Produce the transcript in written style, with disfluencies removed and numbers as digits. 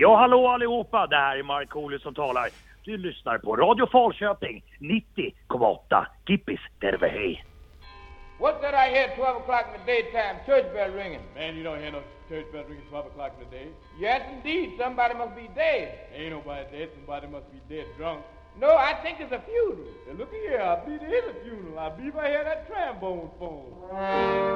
Ja, hallå allihopa, det här är Markoolio som talar. Du lyssnar på Radio Falköping 90,8. Kippis, terve hej. What's that I hear 12 o'clock in the daytime? Church bell ringing. Man, you don't hear no church bell ringing 12 o'clock in the day. Yes, indeed. Somebody must be dead. Ain't nobody dead. Somebody must be dead drunk. No, I think it's a funeral. Now, look here. I believe it is a funeral. I believe I hear that trombone phone.